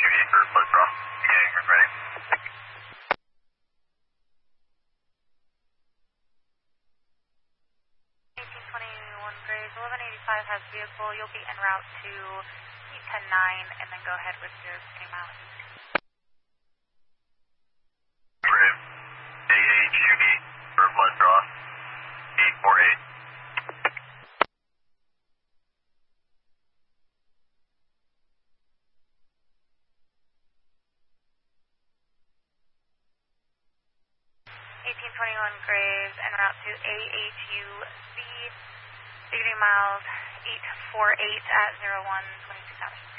for Blood Draw. Beginning and ready. 1821 Graves, 1185 has vehicle. You'll be en route to E109 and then go ahead with your 3 miles. Graves, AHUB for Blood Draw. 848. Graves en route to AHUB, beginning miles 848 at 0122,000.